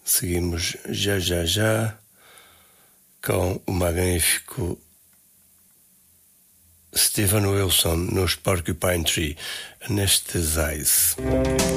Seguimos já com o magnífico Steven Wilson nos Porcupine Tree, Anesthesize.